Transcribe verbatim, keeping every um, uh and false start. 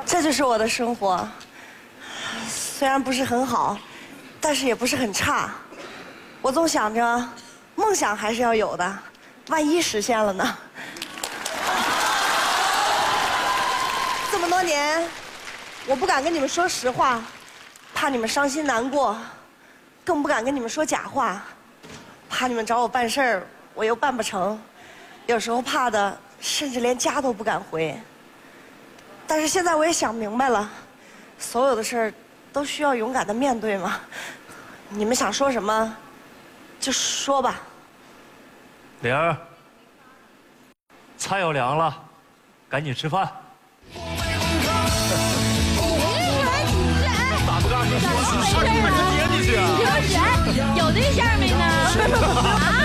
这就是我的生活，虽然不是很好，但是也不是很差。我总想着，梦想还是要有的，万一实现了呢？这么多年，我不敢跟你们说实话，怕你们伤心难过，更不敢跟你们说假话，怕你们找我办事儿，我又办不成，有时候怕的甚至连家都不敢回。但是现在我也想明白了，所有的事儿都需要勇敢的面对嘛。你们想说什么，就说吧。 玲儿，菜要凉了，赶紧吃饭。 咋不干？上你们爹你去啊？ 有对象没呢？啊？